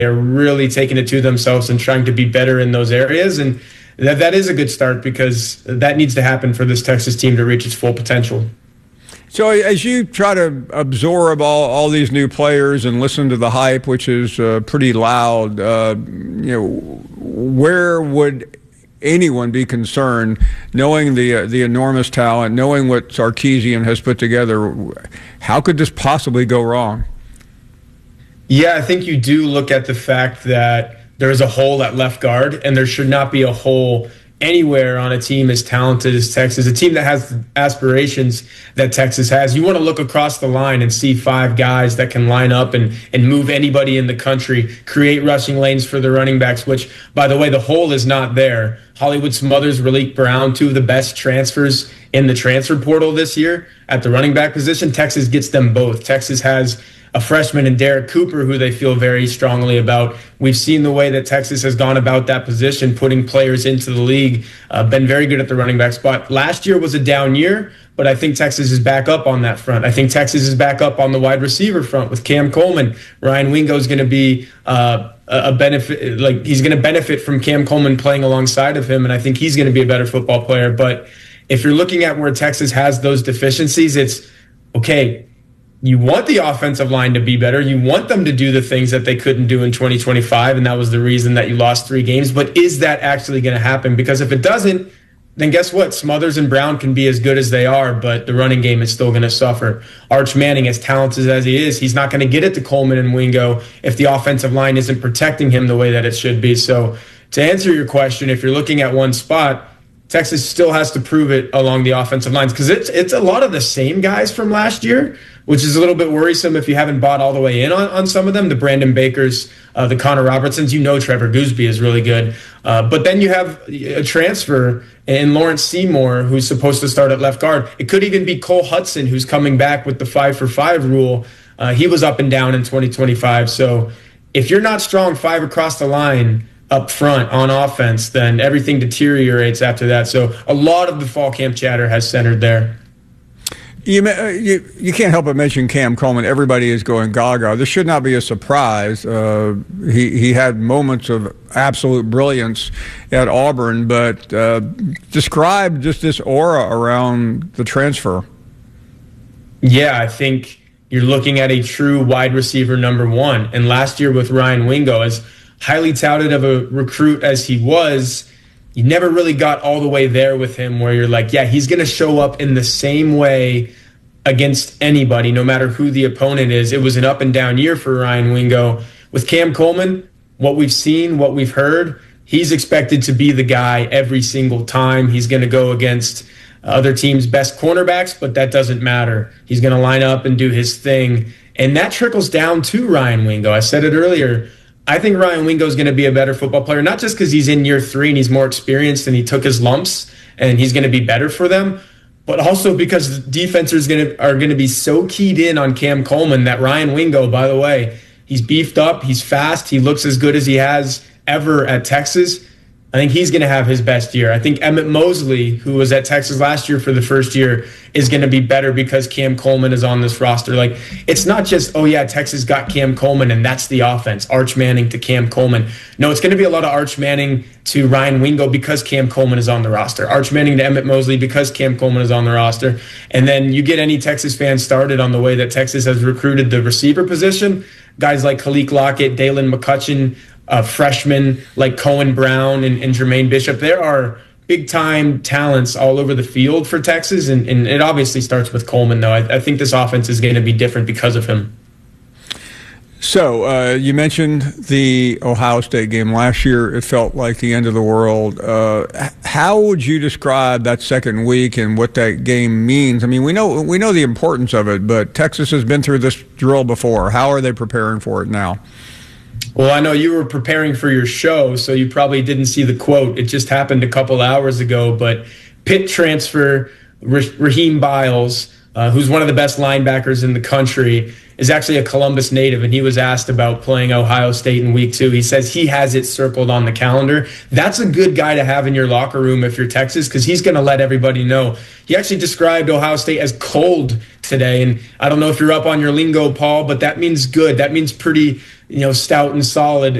are really taking it to themselves and trying to be better in those areas. And that is a good start because that needs to happen for this Texas team to reach its full potential. So as you try to absorb all these new players and listen to the hype, which is pretty loud, where would anyone be concerned, knowing the enormous talent, knowing what Sarkisian has put together? How could this possibly go wrong? Yeah, I think you do look at the fact that there is a hole at left guard, and there should not be a hole anywhere on a team as talented as Texas, a team that has aspirations that Texas has. You want to look across the line and see 5 guys that can line up and move anybody in the country, create rushing lanes for the running backs, which, by the way, the hole is not there. Hollywood Smothers, Raleek Brown, 2 of the best transfers in the transfer portal this year at the running back position. Texas gets them both. Texas has a freshman in Derek Cooper, who they feel very strongly about. We've seen the way that Texas has gone about that position, putting players into the league, been very good at the running back spot. Last year was a down year, but I think Texas is back up on that front. I think Texas is back up on the wide receiver front with Cam Coleman. Ryan Wingo is going to be a benefit, like he's going to benefit from Cam Coleman playing alongside of him, and I think he's going to be a better football player. But if you're looking at where Texas has those deficiencies, it's okay. You want the offensive line to be better. You want them to do the things that they couldn't do in 2025, and that was the reason that you lost 3 games. But is that actually going to happen? Because if it doesn't, then guess what? Smothers and Brown can be as good as they are, but the running game is still going to suffer. Arch Manning, as talented as he is, he's not going to get it to Coleman and Wingo if the offensive line isn't protecting him the way that it should be. So to answer your question, if you're looking at one spot, Texas still has to prove it along the offensive lines because it's a lot of the same guys from last year, which is a little bit worrisome if you haven't bought all the way in on some of them. The Brandon Bakers, the Connor Robertsons, Trevor Gooseby is really good. But then you have a transfer in Lawrence Seymour, who's supposed to start at left guard. It could even be Cole Hudson, who's coming back with the 5-for-5 rule. He was up and down in 2025. So if you're not strong 5 across the line up front on offense, then everything deteriorates after that. So a lot of the fall camp chatter has centered there. You can't help but mention Cam Coleman. Everybody is going gaga. This should not be a surprise. He had moments of absolute brilliance at Auburn, but describe just this aura around the transfer. Yeah, I think you're looking at a true wide receiver number 1. And last year with Ryan Wingo, as highly touted of a recruit as he was, you never really got all the way there with him where you're like, yeah, he's going to show up in the same way against anybody, no matter who the opponent is. It was an up and down year for Ryan Wingo. With Cam Coleman, what we've seen, what we've heard, he's expected to be the guy every single time. He's going to go against other teams' best cornerbacks, but that doesn't matter. He's going to line up and do his thing. And that trickles down to Ryan Wingo. I said it earlier. I think Ryan Wingo is going to be a better football player, not just because he's in year 3 and he's more experienced and he took his lumps and he's going to be better for them, but also because defenses are going to be so keyed in on Cam Coleman that Ryan Wingo, by the way, he's beefed up, he's fast, he looks as good as he has ever at Texas. I think he's going to have his best year. I think Emmett Mosley, who was at Texas last year for the first year, is going to be better because Cam Coleman is on this roster. Like, it's not just, oh yeah, Texas got Cam Coleman and that's the offense, Arch Manning to Cam Coleman. No, it's going to be a lot of Arch Manning to Ryan Wingo because Cam Coleman is on the roster. Arch Manning to Emmett Mosley because Cam Coleman is on the roster. And then you get any Texas fan started on the way that Texas has recruited the receiver position. Guys like Khalik Lockett, Dalen McCutcheon, freshmen like Cohen Brown and Jermaine Bishop. There are big-time talents all over the field for Texas, and it obviously starts with Coleman, though. I think this offense is going to be different because of him. So you mentioned the Ohio State game last year. It felt like the end of the world. How would you describe that second week and what that game means? I mean, we know the importance of it, but Texas has been through this drill before. How are they preparing for it now? Well, I know you were preparing for your show, so you probably didn't see the quote. It just happened a couple hours ago, but Pitt transfer Raheem Biles who's one of the best linebackers in the country, is actually a Columbus native, and he was asked about playing Ohio State in week 2. He says he has it circled on the calendar. That's a good guy to have in your locker room if you're Texas, because he's going to let everybody know. He actually described Ohio State as cold today, and I don't know if you're up on your lingo, Paul, but that means good. That means pretty, stout and solid.